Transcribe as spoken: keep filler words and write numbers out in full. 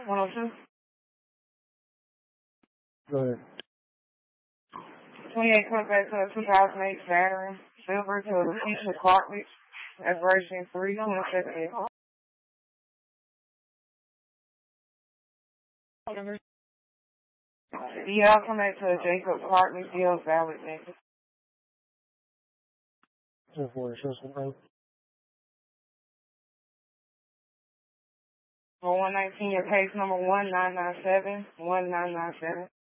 one oh two. Go ahead. twenty-eight comes back to a two thousand eight Saturn Silver to a Letitia Cartledge. That's version three, twenty-seven. Yeah, I'll come back to a Jacob Cartledge deal valid nigga. ten four, insurance company. For one nineteen, your case number one nine nine seven, one nine nine seven.